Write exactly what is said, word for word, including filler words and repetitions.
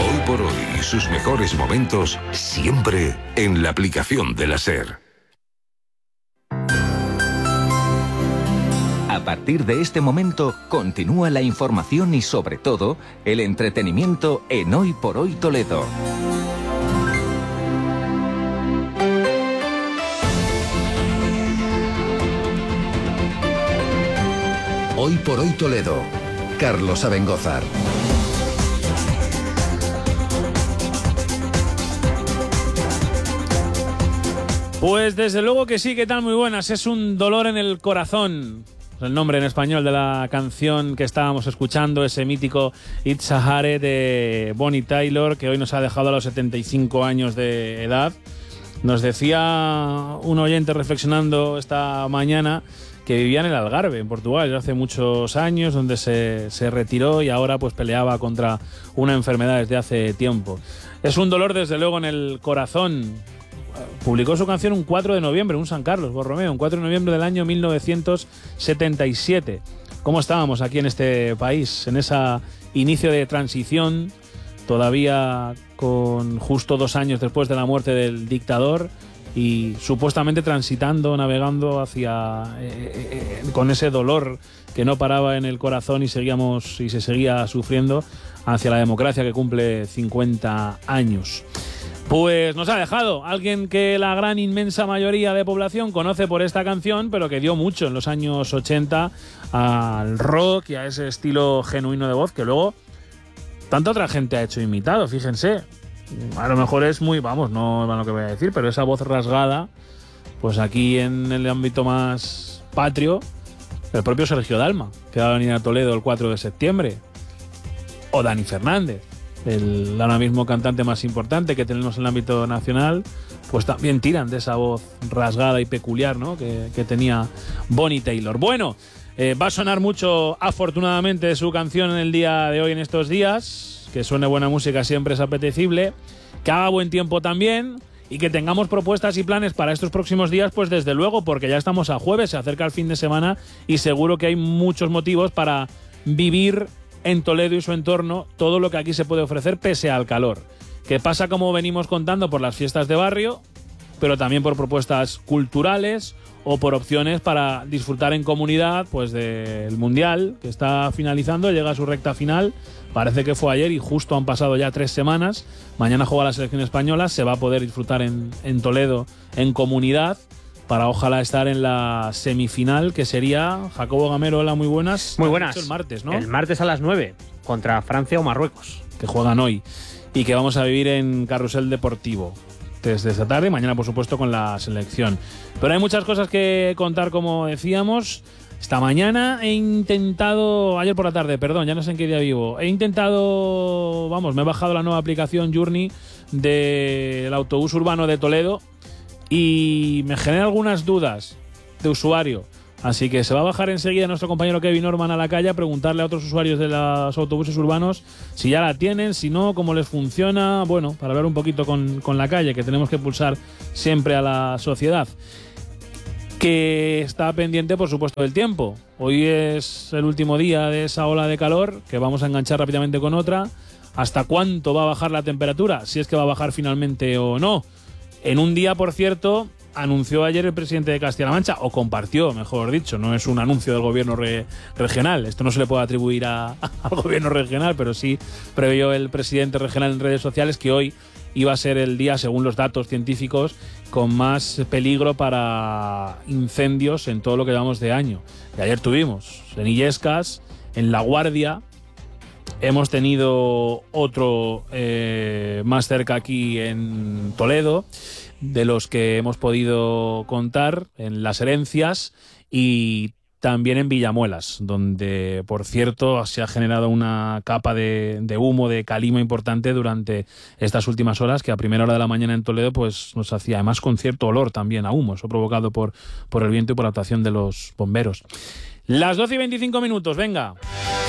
Hoy por hoy y sus mejores momentos siempre en la aplicación de la SER. A partir de este momento continúa la información y sobre todo el entretenimiento en Hoy por Hoy Toledo. Hoy por Hoy Toledo, Carlos Abengózar. Pues desde luego que sí, ¿qué tal? Muy buenas. Es un dolor en el corazón. El nombre en español de la canción que estábamos escuchando, ese mítico It's a Hare de Bonnie Tyler, que hoy nos ha dejado a los setenta y cinco años de edad. Nos decía un oyente reflexionando esta mañana que vivía en el Algarve, en Portugal, hace muchos años, donde se, se retiró y ahora pues peleaba contra una enfermedad desde hace tiempo. Es un dolor desde luego en el corazón. Publicó su canción un cuatro de noviembre, un San Carlos Borromeo, un cuatro de noviembre del año mil novecientos setenta y siete. ¿Cómo estábamos aquí en este país? En ese inicio de transición, todavía con justo dos años después de la muerte del dictador y supuestamente transitando, navegando hacia eh, eh, con ese dolor que no paraba en el corazón y seguíamos y se seguía sufriendo hacia la democracia que cumple cincuenta años. Pues nos ha dejado alguien que la gran inmensa mayoría de población conoce por esta canción, pero que dio mucho en los años ochenta al rock y a ese estilo genuino de voz que luego tanta otra gente ha hecho imitado, fíjense. A lo mejor es muy, vamos, no es lo que voy a decir, pero esa voz rasgada, pues aquí en el ámbito más patrio, el propio Sergio Dalma, que va a venir a Toledo el cuatro de septiembre, o Dani Fernández, el ahora mismo cantante más importante que tenemos en el ámbito nacional, pues también tiran de esa voz rasgada y peculiar, ¿no?, que, que tenía Bonnie Tyler. Bueno, eh, va a sonar mucho, afortunadamente, su canción en el día de hoy, en estos días. Que suene buena música siempre es apetecible, que haga buen tiempo también y que tengamos propuestas y planes para estos próximos días, pues desde luego, porque ya estamos a jueves, se acerca el fin de semana y seguro que hay muchos motivos para vivir en Toledo y su entorno todo lo que aquí se puede ofrecer pese al calor, que pasa, como venimos contando, por las fiestas de barrio, pero también por propuestas culturales o por opciones para disfrutar en comunidad pues del Mundial, que está finalizando, llega a su recta final. Parece que fue ayer y justo han pasado ya tres semanas. Mañana juega la selección española, se va a poder disfrutar en, en Toledo en comunidad para ojalá estar en la semifinal, que sería, Jacobo Gamero, hola, muy buenas. Muy buenas. El martes, ¿no? El martes a las nueve, contra Francia o Marruecos. Que juegan hoy y que vamos a vivir en Carrusel Deportivo desde esta tarde, mañana por supuesto con la selección. Pero hay muchas cosas que contar, como decíamos. Esta mañana he intentado, ayer por la tarde, perdón, ya no sé en qué día vivo, he intentado, vamos, me he bajado la nueva aplicación Journey del autobús urbano de Toledo y me genera algunas dudas de usuario. Así que se va a bajar enseguida nuestro compañero Kevin Norman a la calle a preguntarle a otros usuarios de los autobuses urbanos si ya la tienen, si no, cómo les funciona, bueno, para hablar un poquito con, con la calle, que tenemos que pulsar siempre a la sociedad. Que está pendiente, por supuesto, del tiempo. Hoy es el último día de esa ola de calor, que vamos a enganchar rápidamente con otra. ¿Hasta cuánto va a bajar la temperatura? Si es que va a bajar finalmente o no. En un día, por cierto, anunció ayer el presidente de Castilla-La Mancha, o compartió, mejor dicho, no es un anuncio del gobierno re, regional, esto no se le puede atribuir a, al gobierno regional, pero sí preveyó el presidente regional en redes sociales que hoy iba a ser el día, según los datos científicos, con más peligro para incendios en todo lo que llevamos de año. Y ayer tuvimos en Illescas, en La Guardia, hemos tenido otro eh, más cerca aquí en Toledo, de los que hemos podido contar, en Las Herencias y también en Villamuelas, donde, por cierto, se ha generado una capa de, de humo, de calima importante durante estas últimas horas, que a primera hora de la mañana en Toledo pues nos hacía, además, con cierto olor también a humo, eso provocado por, por el viento y por la actuación de los bomberos. Las doce y veinticinco minutos, venga.